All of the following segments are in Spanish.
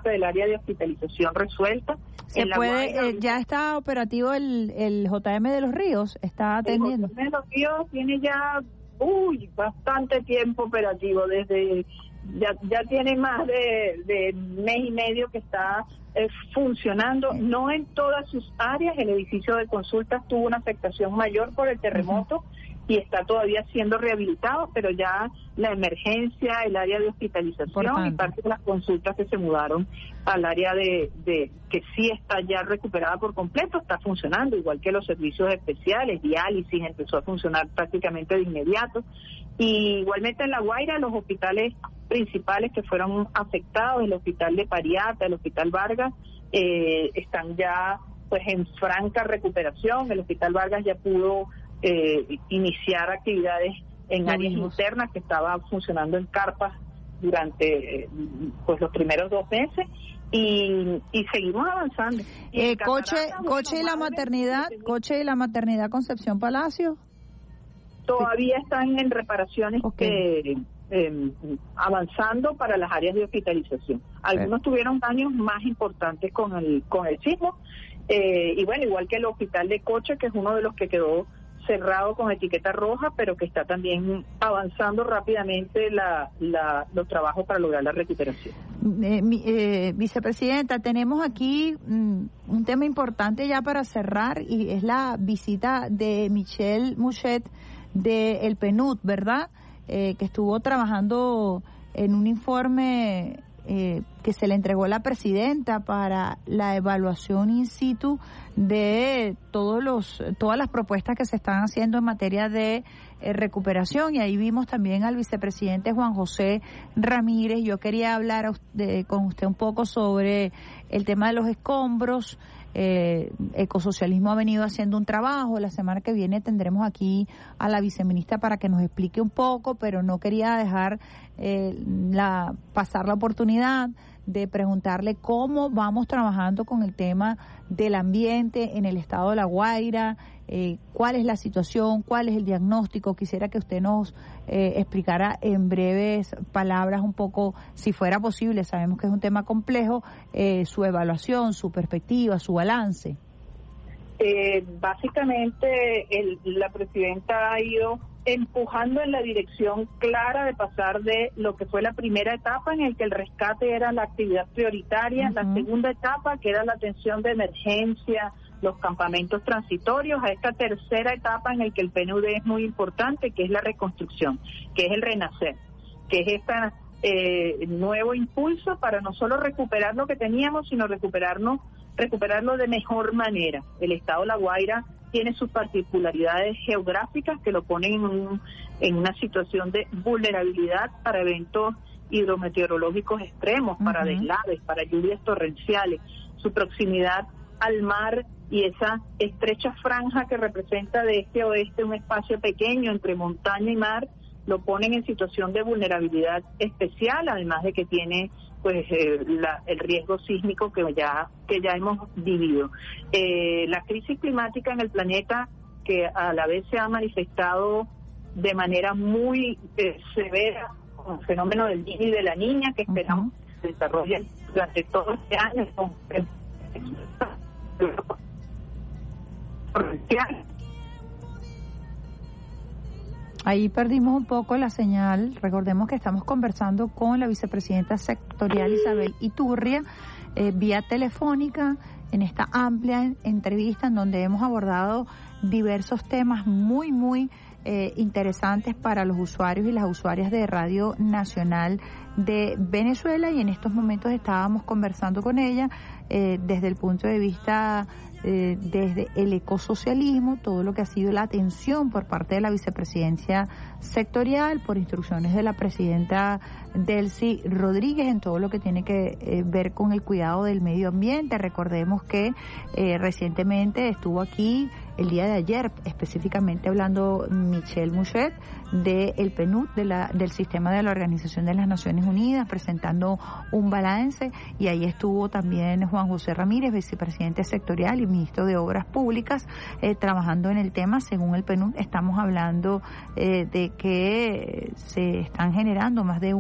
parte del área de hospitalización resuelta. ¿Se puede, ya está operativo el JM de los Ríos? ¿Está atendiendo? El JM de los Ríos tiene ya bastante tiempo operativo, desde ya tiene más de mes y medio que está funcionando. No en todas sus áreas. El edificio de consultas tuvo una afectación mayor por el terremoto y está todavía siendo rehabilitado, pero ya la emergencia, el área de hospitalización y parte de las consultas que se mudaron al área de que sí está ya recuperada por completo, está funcionando, igual que los servicios especiales, diálisis empezó a funcionar prácticamente de inmediato. Y igualmente en La Guaira, los hospitales principales que fueron afectados, el hospital de Pariata, el hospital Vargas, están ya pues en franca recuperación. El hospital Vargas ya pudo iniciar actividades en áreas internas, que estaba funcionando en carpas durante pues los primeros 2 meses, y seguimos avanzando. Coche y la maternidad Concepción Palacio todavía están en reparaciones avanzando para las áreas de hospitalización. Algunos tuvieron daños más importantes con el sismo, y bueno, igual que el hospital de Coche, que es uno de los que quedó cerrado con etiqueta roja, pero que está también avanzando rápidamente los trabajos para lograr la recuperación. Vicepresidenta, tenemos aquí un tema importante ya para cerrar, y es la visita de Michelle Mouchet de el PNUD, ¿verdad? Que estuvo trabajando en un informe que se le entregó a la presidenta para la evaluación in situ de todas las propuestas que se están haciendo en materia de recuperación, y ahí vimos también al vicepresidente Juan José Ramírez. Yo quería hablar con usted un poco sobre el tema de los escombros. Ecosocialismo ha venido haciendo un trabajo. La semana que viene tendremos aquí a la viceministra para que nos explique un poco, pero no quería dejar pasar la oportunidad de preguntarle cómo vamos trabajando con el tema del ambiente en el estado de La Guaira, cuál es la situación, cuál es el diagnóstico. Quisiera que usted nos explicara en breves palabras un poco, si fuera posible, sabemos que es un tema complejo, su evaluación, su perspectiva, su balance. Básicamente la presidenta ha ido empujando en la dirección clara de pasar de lo que fue la primera etapa, en el que el rescate era la actividad prioritaria, la segunda etapa, que era la atención de emergencia, los campamentos transitorios, a esta tercera etapa en el que el PNUD es muy importante, que es la reconstrucción, que es el renacer, que es este nuevo impulso para no solo recuperar lo que teníamos, sino recuperarlo de mejor manera. El estado de La Guaira tiene sus particularidades geográficas que lo ponen en una situación de vulnerabilidad para eventos hidrometeorológicos extremos, para deslaves, para lluvias torrenciales, su proximidad al mar y esa estrecha franja que representa de este a oeste un espacio pequeño entre montaña y mar, lo ponen en situación de vulnerabilidad especial, además de que tiene pues el riesgo sísmico que ya hemos vivido. La crisis climática en el planeta, que a la vez se ha manifestado de manera muy severa con el fenómeno del niño y de la niña, que esperamos que se desarrolle durante todo este año con Ahí perdimos un poco la señal. Recordemos que estamos conversando con la vicepresidenta sectorial Isabel Iturria vía telefónica en esta amplia entrevista en donde hemos abordado diversos temas muy interesantes para los usuarios y las usuarias de Radio Nacional de Venezuela, y en estos momentos estábamos conversando con ella desde el punto de vista desde el ecosocialismo, todo lo que ha sido la atención por parte de la vicepresidencia sectorial, por instrucciones de la presidenta Delcy Rodríguez, en todo lo que tiene que ver con el cuidado del medio ambiente. Recordemos que recientemente estuvo aquí el día de ayer, específicamente hablando Michelle Mouchet del PNUD, del sistema de la Organización de las Naciones Unidas presentando un balance, y ahí estuvo también Juan José Ramírez, vicepresidente sectorial y ministro de Obras Públicas, trabajando en el tema. Según el PNUD, estamos hablando de que se están generando más de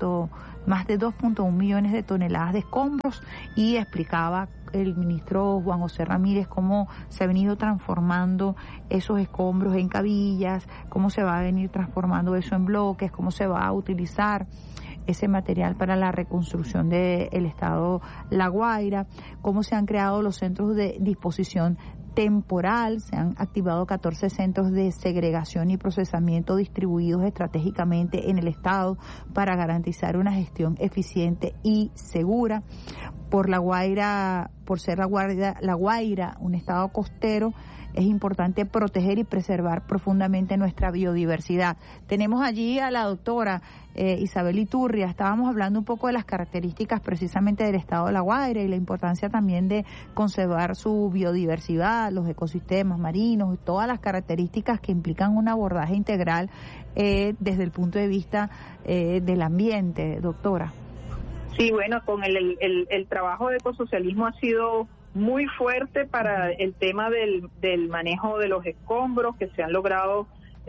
2.1 millones de toneladas de escombros, y explicaba el ministro Juan José Ramírez cómo se ha venido transformando esos escombros en cabillas, cómo se va a venir transformando eso en bloques, cómo se va a utilizar ese material para la reconstrucción del estado La Guaira, cómo se han creado los centros de disposición temporal, se han activado 14 centros de segregación y procesamiento distribuidos estratégicamente en el estado para garantizar una gestión eficiente y segura. Por ser La Guaira un estado costero, es importante proteger y preservar profundamente nuestra biodiversidad. Tenemos allí a la doctora Isabel Iturria. Estábamos hablando un poco de las características precisamente del estado de La Guaira y la importancia también de conservar su biodiversidad, los ecosistemas marinos y todas las características que implican un abordaje integral desde el punto de vista del ambiente, doctora. Sí, bueno, con el trabajo de ecosocialismo ha sido muy fuerte para el tema del manejo de los escombros, que se han logrado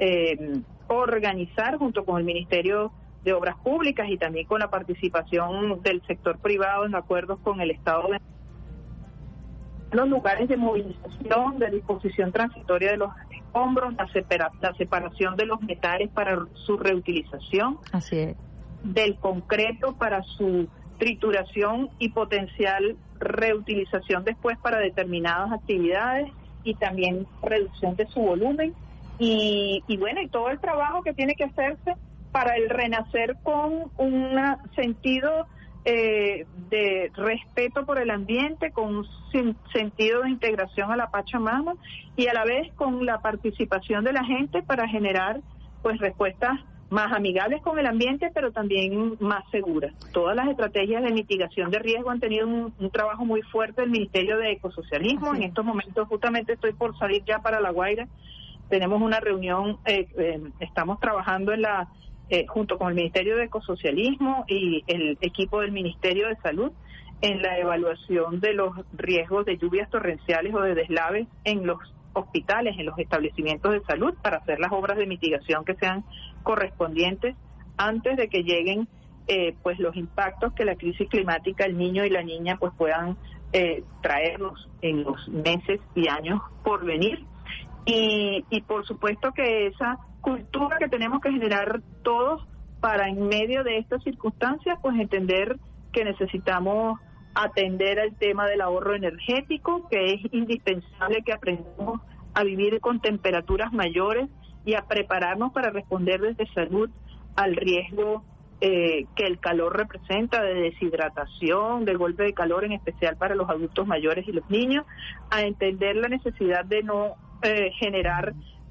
organizar junto con el Ministerio de Obras Públicas y también con la participación del sector privado en acuerdos con el Estado de los lugares de movilización, de disposición transitoria de los escombros, la separación de los metales para su reutilización. Así es. Del concreto para su trituración y potencial reutilización después para determinadas actividades, y también reducción de su volumen y bueno, y todo el trabajo que tiene que hacerse para el renacer con un sentido de respeto por el ambiente, con un sentido de integración a la Pachamama, y a la vez con la participación de la gente para generar pues respuestas más amigables con el ambiente, pero también más seguras. Todas las estrategias de mitigación de riesgo han tenido un trabajo muy fuerte del Ministerio de Ecosocialismo. Así. En estos momentos justamente estoy por salir ya para La Guaira. Tenemos una reunión, estamos trabajando junto con el Ministerio de Ecosocialismo y el equipo del Ministerio de Salud en la evaluación de los riesgos de lluvias torrenciales o de deslaves en los hospitales, en los establecimientos de salud, para hacer las obras de mitigación que sean correspondientes antes de que lleguen pues los impactos que la crisis climática, el niño y la niña pues puedan traernos en los meses y años por venir. Y por supuesto que esa cultura que tenemos que generar todos para, en medio de estas circunstancias, pues entender que necesitamos atender al tema del ahorro energético, que es indispensable que aprendamos a vivir con temperaturas mayores y a prepararnos para responder desde salud al riesgo que el calor representa, de deshidratación, de golpe de calor, en especial para los adultos mayores y los niños, a entender la necesidad de no generar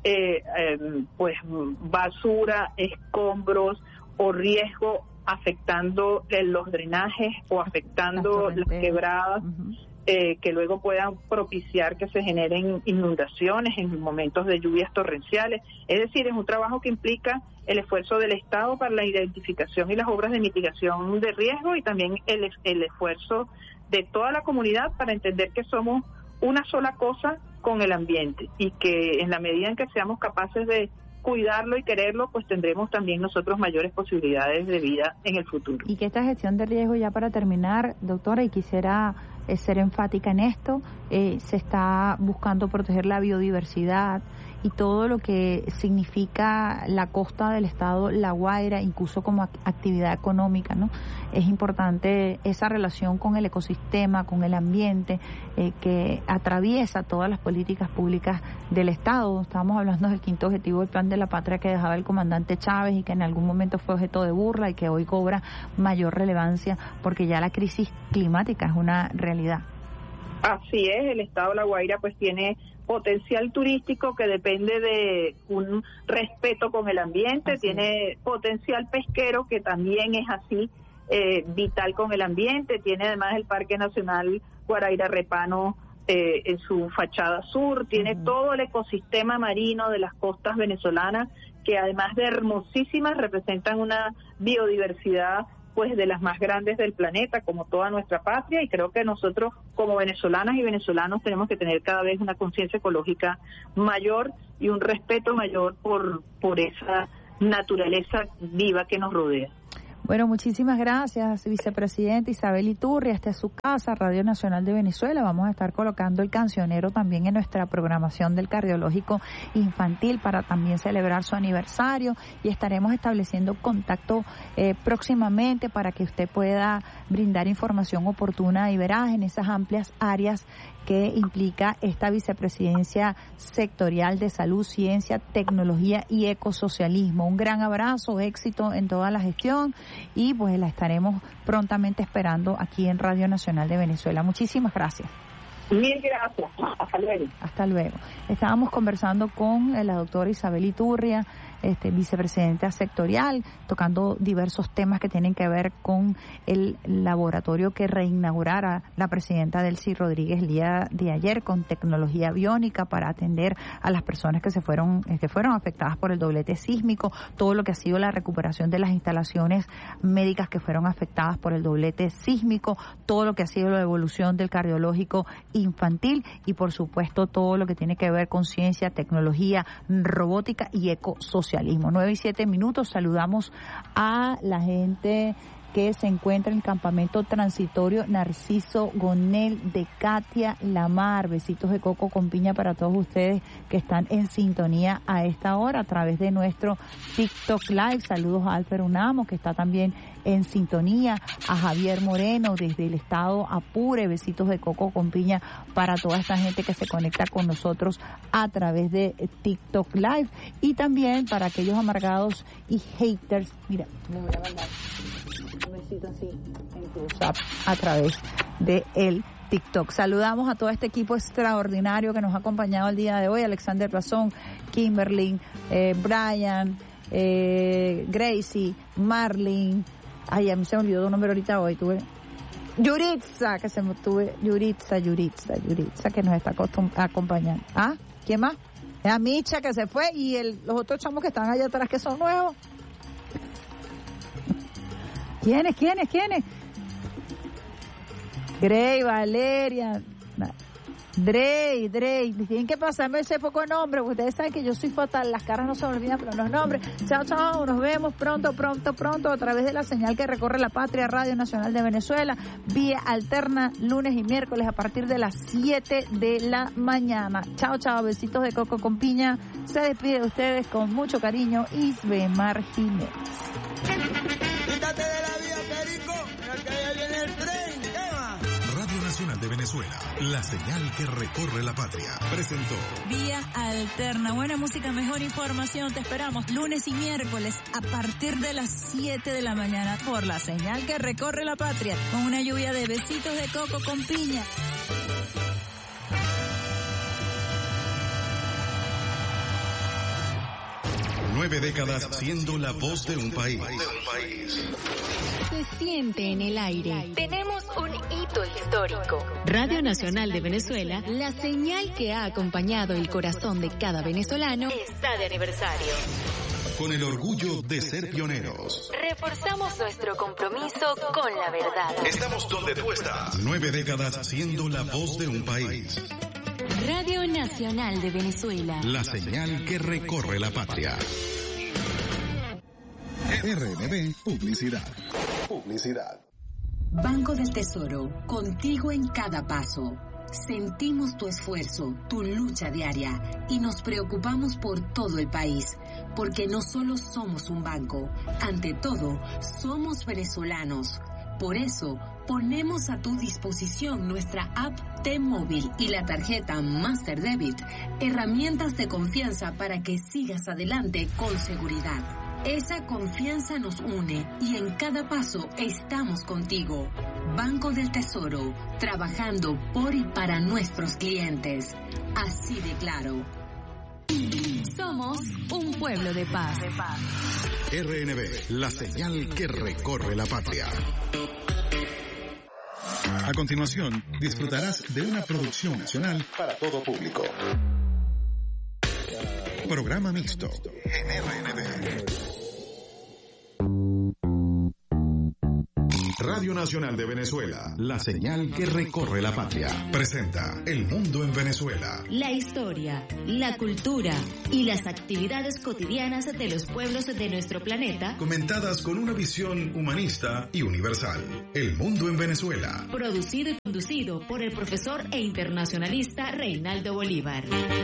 pues basura, escombros o riesgo afectando los drenajes o afectando las quebradas, que luego puedan propiciar que se generen inundaciones en momentos de lluvias torrenciales. Es decir, es un trabajo que implica el esfuerzo del Estado para la identificación y las obras de mitigación de riesgo, y también el esfuerzo de toda la comunidad para entender que somos una sola cosa con el ambiente, y que en la medida en que seamos capaces de cuidarlo y quererlo, pues tendremos también nosotros mayores posibilidades de vida en el futuro. Y que esta gestión de riesgo, ya para terminar, doctora, y quisiera ser enfática en esto, se está buscando proteger la biodiversidad y todo lo que significa la costa del estado La Guaira, incluso como actividad económica, ¿no? Es importante esa relación con el ecosistema, con el ambiente, que atraviesa todas las políticas públicas del Estado. Estábamos hablando del 5º objetivo del Plan de la Patria que dejaba el comandante Chávez y que en algún momento fue objeto de burla y que hoy cobra mayor relevancia porque ya la crisis climática es una realidad. Así es, el estado de La Guaira pues tiene potencial turístico que depende de un respeto con el ambiente, tiene potencial pesquero que también es así, vital con el ambiente, tiene además el Parque Nacional Guaraíra Repano en su fachada sur, tiene todo el ecosistema marino de las costas venezolanas, que además de hermosísimas representan una biodiversidad pues de las más grandes del planeta, como toda nuestra patria, y creo que nosotros como venezolanas y venezolanos tenemos que tener cada vez una conciencia ecológica mayor y un respeto mayor por esa naturaleza viva que nos rodea. Bueno, muchísimas gracias, vicepresidenta Isabel Iturria. Esta es su casa, Radio Nacional de Venezuela. Vamos a estar colocando el cancionero también en nuestra programación del cardiológico infantil para también celebrar su aniversario, y estaremos estableciendo contacto próximamente para que usted pueda brindar información oportuna y veraz en esas amplias áreas que implica esta vicepresidencia sectorial de salud, ciencia, tecnología y ecosocialismo. Un gran abrazo, éxito en toda la gestión, y pues la estaremos prontamente esperando aquí en Radio Nacional de Venezuela. Muchísimas gracias. Mil gracias. Hasta luego. Hasta luego. Estábamos conversando con la doctora Isabel Iturria, vicepresidenta sectorial, tocando diversos temas que tienen que ver con el laboratorio que reinaugurara la presidenta Delcy Rodríguez el día de ayer, con tecnología biónica para atender a las personas que fueron afectadas por el doblete sísmico, todo lo que ha sido la recuperación de las instalaciones médicas que fueron afectadas por el doblete sísmico, todo lo que ha sido la evolución del cardiológico infantil, y por supuesto todo lo que tiene que ver con ciencia, tecnología, robótica y ecosocialismo. 9:07. Saludamos a la gente que se encuentra en el campamento transitorio Narciso Gonel de Katia Lamar. Besitos de coco con piña para todos ustedes que están en sintonía a esta hora a través de nuestro TikTok Live. Saludos a Alfer Unamo, que está también en sintonía, a Javier Moreno desde el estado Apure. Besitos de coco con piña para toda esta gente que se conecta con nosotros a través de TikTok Live, y también para aquellos amargados y haters. Mira, me voy a mandar un besito así en close-up a través de el TikTok. Saludamos a todo este equipo extraordinario que nos ha acompañado el día de hoy: Alexander Razón, Kimberly, Brian, Gracie, Marlene. Ay, a mí se me olvidó un nombre ahorita hoy. Yuritza, Yuritza, que nos está acompañando. ¿Ah? ¿Quién más? Es a Micha, que se fue, y los otros chamos que están allá atrás, que son nuevos. ¿Quiénes? Grey, Valeria, Drey, tienen que pasarme ese poco nombre, porque ustedes saben que yo soy fatal, las caras no se me olvidan, pero los nombres. Chao, nos vemos pronto, a través de la señal que recorre la patria, Radio Nacional de Venezuela, vía alterna, lunes y miércoles a partir de las 7 de la mañana. Chao, besitos de coco con piña. Se despide de ustedes con mucho cariño, Isbemar Jiménez. Quítate de la vía, Perico, que ya viene el tren. Radio Nacional de Venezuela, la señal que recorre la patria, presentó Vía Alterna. Buena música, mejor información. Te esperamos lunes y miércoles a partir de las 7 de la mañana por la señal que recorre la patria, con una lluvia de besitos de coco con piña. 9 décadas siendo la voz de un país. Se siente en el aire. Tenemos un hito histórico. Radio Nacional de Venezuela, la señal que ha acompañado el corazón de cada venezolano, está de aniversario. Con el orgullo de ser pioneros. Reforzamos nuestro compromiso con la verdad. Estamos donde tú estás. 9 décadas siendo la voz de un país. Radio Nacional de Venezuela. La señal que recorre la patria. RNB Publicidad. Banco del Tesoro, contigo en cada paso. Sentimos tu esfuerzo, tu lucha diaria, y nos preocupamos por todo el país, porque no solo somos un banco, ante todo, somos venezolanos. Por eso, ponemos a tu disposición nuestra app T-Móvil y la tarjeta Master Debit, herramientas de confianza para que sigas adelante con seguridad. Esa confianza nos une y en cada paso estamos contigo. Banco del Tesoro, trabajando por y para nuestros clientes. Así de claro. Somos un pueblo de paz. RNB, la señal que recorre la patria. A continuación, disfrutarás de una producción nacional para todo público. Programa mixto en RNB. Radio Nacional de Venezuela, la señal que recorre la patria. Presenta El Mundo en Venezuela. La historia, la cultura y las actividades cotidianas de los pueblos de nuestro planeta, Comentadas con una visión humanista y universal. El Mundo en Venezuela. producido y conducido por el profesor e internacionalista Reinaldo Bolívar.